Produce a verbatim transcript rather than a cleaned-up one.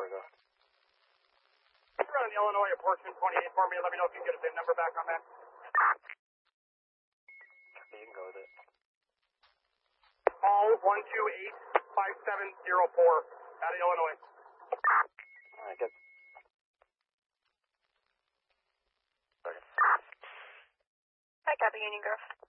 Fargo. Run Illinois at Portsmouth twenty-eight for me. Let me know if you can get a VIN number back on that. You can go with it. All one two eight five seven zero four out of Illinois. Alright, good. Sorry. Hi, Captain Union Grove.